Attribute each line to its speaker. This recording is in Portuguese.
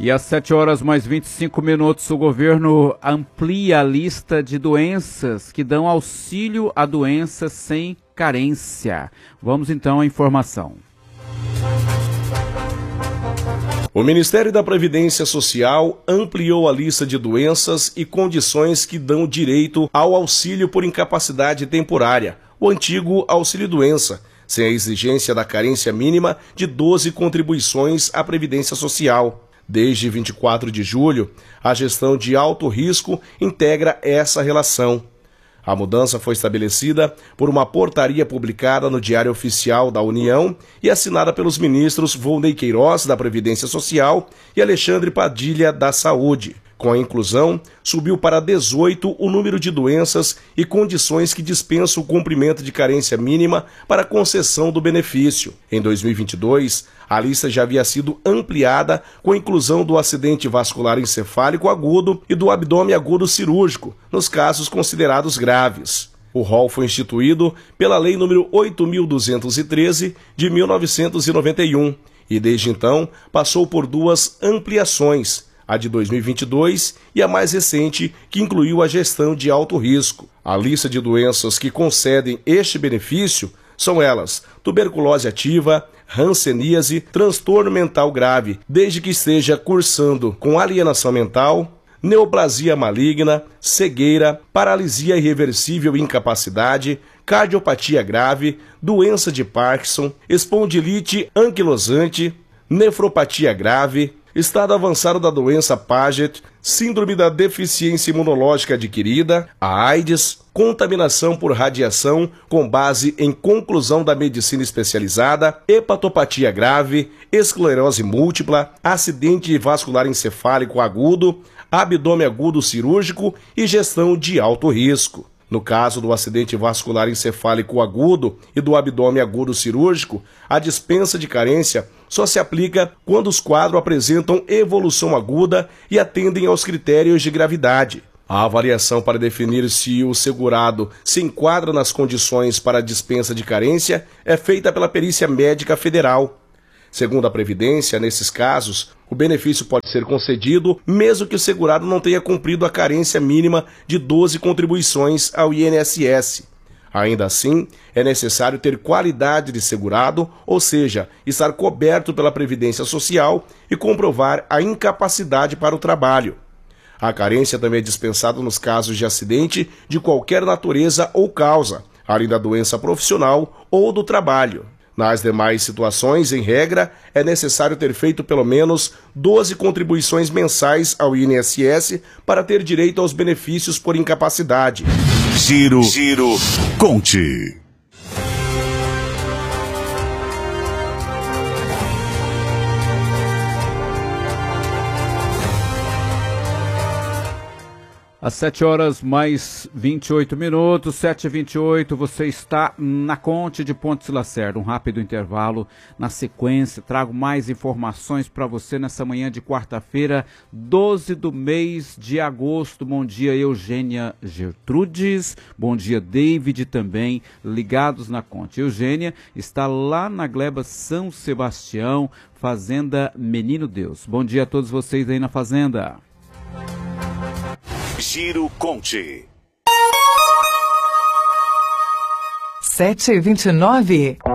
Speaker 1: E às 7h mais 25, o governo amplia a lista de doenças que dão auxílio a doenças sem carência. Vamos então à informação.
Speaker 2: O Ministério da Previdência Social ampliou a lista de doenças e condições que dão direito ao auxílio por incapacidade temporária, o antigo auxílio-doença, sem a exigência da carência mínima de 12 contribuições à Previdência Social. Desde 24 de julho, a gestão de alto risco integra essa relação. A mudança foi estabelecida por uma portaria publicada no Diário Oficial da União e assinada pelos ministros Volney Queiroz, da Previdência Social, e Alexandre Padilha, da Saúde. Com a inclusão, subiu para 18 o número de doenças e condições que dispensam o cumprimento de carência mínima para a concessão do benefício. Em 2022, a lista já havia sido ampliada com a inclusão do acidente vascular encefálico agudo e do abdômen agudo cirúrgico, nos casos considerados graves. O rol foi instituído pela Lei nº 8.213, de 1991, e desde então passou por duas ampliações, a de 2022 e a mais recente, que incluiu a gestão de alto risco. A lista de doenças que concedem este benefício são elas: tuberculose ativa, hanseníase, transtorno mental grave, desde que esteja cursando com alienação mental, neoplasia maligna, cegueira, paralisia irreversível e incapacidade, cardiopatia grave, doença de Parkinson, espondilite anquilosante, nefropatia grave, estado avançado da doença Paget, síndrome da deficiência imunológica adquirida, a AIDS, contaminação por radiação com base em conclusão da medicina especializada, hepatopatia grave, esclerose múltipla, acidente vascular encefálico agudo, abdômen agudo cirúrgico e gestão de alto risco. No caso do acidente vascular encefálico agudo e do abdômen agudo cirúrgico, a dispensa de carência só se aplica quando os quadros apresentam evolução aguda e atendem aos critérios de gravidade. A avaliação para definir se o segurado se enquadra nas condições para a dispensa de carência é feita pela Perícia Médica Federal. Segundo a Previdência, nesses casos, o benefício pode ser concedido mesmo que o segurado não tenha cumprido a carência mínima de 12 contribuições ao INSS. Ainda assim, é necessário ter qualidade de segurado, ou seja, estar coberto pela Previdência Social e comprovar a incapacidade para o trabalho. A carência também é dispensada nos casos de acidente de qualquer natureza ou causa, além da doença profissional ou do trabalho. Nas demais situações, em regra, é necessário ter feito pelo menos 12 contribuições mensais ao INSS para ter direito aos benefícios por incapacidade.
Speaker 3: Giro Conte.
Speaker 1: Às 7h mais 28, 7h28, você está na Conte de Pontes Lacerda. Um rápido intervalo. Na sequência, trago mais informações para você nessa manhã de quarta-feira, 12 do mês de agosto. Bom dia, Eugênia Gertrudes. Bom dia, David, também ligados na Conte. Eugênia está lá na Gleba São Sebastião, Fazenda Menino Deus. Bom dia a todos vocês aí na Fazenda.
Speaker 3: Giro Conte.
Speaker 4: 7h29.